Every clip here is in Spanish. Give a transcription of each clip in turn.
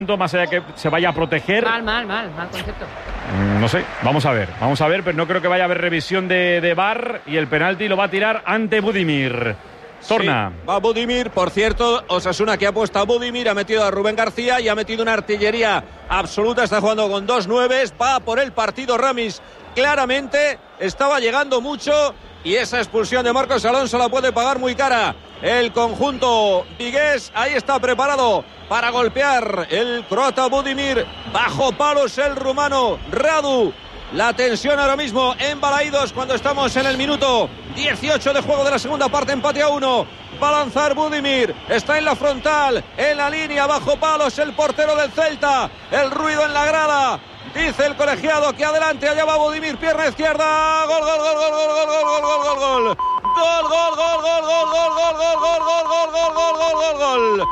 más allá que se vaya a proteger. Mal concepto. No sé, vamos a ver, pero no creo que vaya a haber revisión de VAR y el penalti lo va a tirar ante Budimir. Torna. Sí, va Budimir, por cierto, Osasuna que ha puesto a Budimir, ha metido a Rubén García y ha metido una artillería absoluta, está jugando con 2 nueves, va por el partido Ramis, claramente estaba llegando mucho y esa expulsión de Marcos Alonso la puede pagar muy cara. El conjunto vigués, ahí está preparado para golpear el croata Budimir, bajo palos el rumano Radu. La tensión ahora mismo en Balaídos cuando estamos en el minuto 18 de juego de la segunda parte, empate a 1. Va a lanzar Budimir, está en la frontal, en la línea, bajo palos el portero del Celta, el ruido en la grada. Dice el colegiado que adelante, allá va Budimir, pierna izquierda, gol, gol, gol, gol, gol, gol, gol, gol, gol, gol, gol. Gol, gol, gol, gol, gol, gol, gol, gol, gol, gol, gol, gol, gol, gol, gol.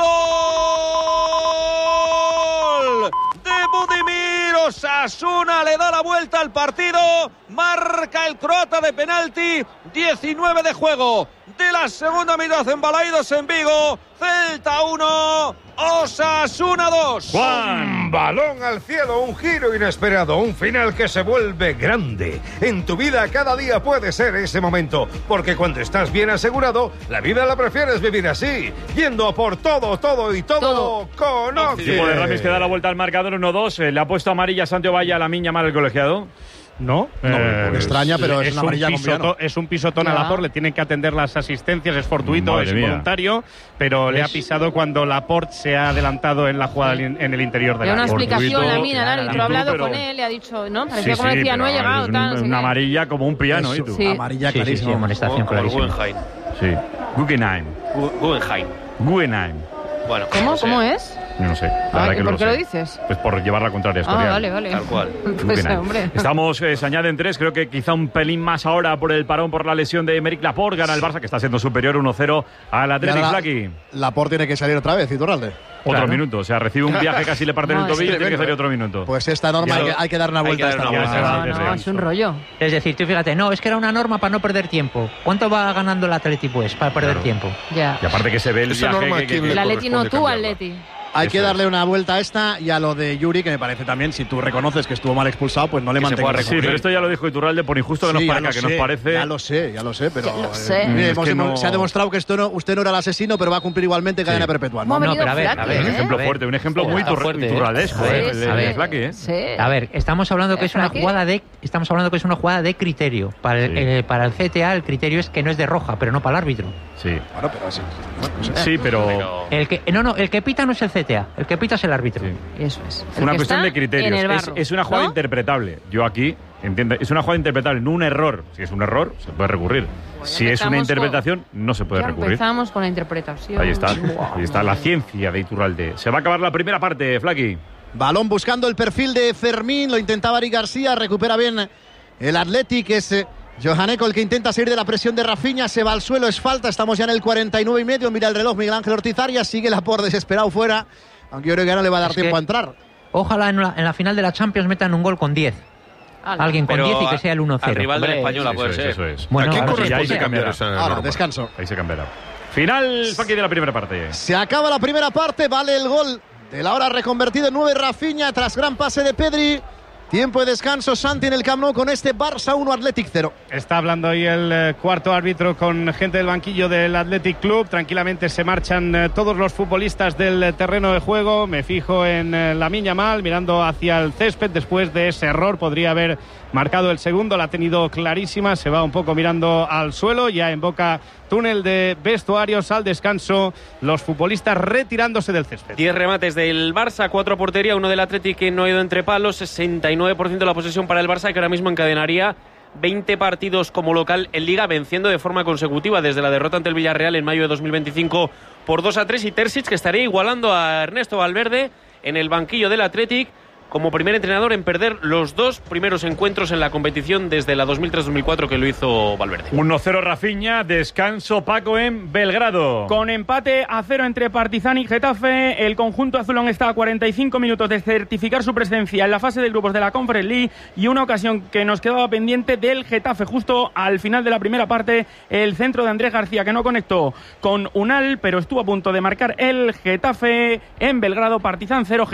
Gol de Budimir, Osasuna le da la vuelta al partido, marca el croata de penalti, 19 de juego de la segunda mitad en Balaídos, en Vigo. Celta 1, Osasuna 2. Juan. Balón al cielo, un giro inesperado, un final que se vuelve grande. En tu vida cada día puede ser ese momento, porque cuando estás bien asegurado, la vida la prefieres vivir así, yendo por todo con El equipo de Ramis que da la vuelta al marcador 1-2. Le ha puesto amarilla a Santiago Valle a la miña mal el colegiado. No, me extraña, pero es una amarilla es un pisotón a Laporte, le tienen que atender las asistencias, es fortuito, es involuntario, pero le ha pisado cuando Laporte se ha adelantado en la jugada en el interior de la una explicación, la mina, claro, el árbitro ha hablado con él, le ha dicho, ¿no? Parecía como decía, no he llegado, tal. Una amarilla como un piano, ¿y tú? Sí. Amarilla clarísima. Sí, amonestación clarísima. Guggenheim. Sí. Guggenheim. Bueno, ¿Cómo es? Yo no sé. ¿Y por qué lo dices? Pues por llevar la contraria a Escorial. Vale. Tal cual. Pues, hombre. Estamos, se añaden 3, creo que quizá un pelín más ahora por el parón, por la lesión de Aymeric Laporte. Gana el Barça, que está siendo superior 1-0 al Atlético. Flaky. Laporte tiene que salir otra vez, Iturralde. Otro minuto, o sea, recibe un viaje, casi le parten el tobillo y tiene que salir otro minuto. Pues esta norma hay que dar una vuelta a esta norma. No, es un rollo. Es decir, tú fíjate, no, es que era una norma para no perder tiempo. ¿Cuánto va ganando el Atleti, pues, para perder tiempo? Ya. Y aparte que se ve el viaje que el Atleti no, tú Atleti. Hay que darle una vuelta a esta y a lo de Yuri, que me parece también, si tú reconoces que estuvo mal expulsado, pues no le mantengas. Sí, pero esto ya lo dijo Iturralde, por injusto que nos parezca, que nos parece. Ya lo sé, pero se ha demostrado que usted no era el asesino, pero va a cumplir igualmente cadena perpetua. No, pero a ver, un ejemplo fuerte, un ejemplo muy iturraldesco, A ver, estamos hablando que es una jugada de criterio. Para el CTA el criterio es que no es de roja, pero no para el árbitro. Sí. Bueno, pero así. Sí, pero el que pita no es el CTA, el que pita es el árbitro. Sí. Eso es. Es una cuestión de criterios. Es una jugada interpretable. Yo aquí entiendo, es una jugada interpretable, no un error. Si es un error, se puede recurrir. Si es una interpretación, no se puede recurrir. Empezamos con la interpretación. Ahí está la ciencia de Iturralde. Se va a acabar la primera parte, Flaky. Balón buscando el perfil de Fermín, lo intentaba Eric García, recupera bien el Athletic, es Johaneco el que intenta salir de la presión de Rafinha, se va al suelo, es falta, estamos ya en el 49,5, mira el reloj Miguel Ángel Ortiz Arias, sigue Laporte desesperado fuera, aunque yo creo que ya no le va a dar tiempo a entrar. Ojalá en la final de la Champions metan un gol con 10. Alguien con 10 y que sea el 1-0. Al rival del Española puede ser. Eso es. Bueno, ¿a quién ahora corresponde cambiar esa norma? Ahora, descanso. Ahí se cambiará. Final, Flaky, de la primera parte. Se acaba la primera parte, vale el gol de la hora reconvertido en 9 Rafinha tras gran pase de Pedri. Tiempo de descanso, Santi en el Camp Nou con este Barça 1 Athletic 0. Está hablando ahí el cuarto árbitro con gente del banquillo del Athletic Club. Tranquilamente se marchan todos los futbolistas del terreno de juego. Me fijo en Lamine Yamal mirando hacia el césped después de ese error. Podría haber marcado el segundo, la ha tenido clarísima. Se va un poco mirando al suelo, ya en boca túnel de vestuarios al descanso. Los futbolistas retirándose del césped. 10 remates del Barça, 4 portería, uno del Athletic que no ha ido entre palos, 69% de la posesión para el Barça, que ahora mismo encadenaría 20 partidos como local en Liga, venciendo de forma consecutiva desde la derrota ante el Villarreal en mayo de 2025 por 2-3, y Terzic, que estaría igualando a Ernesto Valverde en el banquillo del Athletic como primer entrenador en perder los 2 primeros encuentros en la competición desde la 2003-2004 que lo hizo Valverde. 1-0 Rafinha, descanso Paco en Belgrado. Con empate a 0 entre Partizan y Getafe, el conjunto azulón está a 45 minutos de certificar su presencia en la fase de grupos de la Conference League, y una ocasión que nos quedaba pendiente del Getafe justo al final de la primera parte, el centro de Andrés García que no conectó con Unal, pero estuvo a punto de marcar el Getafe en Belgrado. Partizan 0,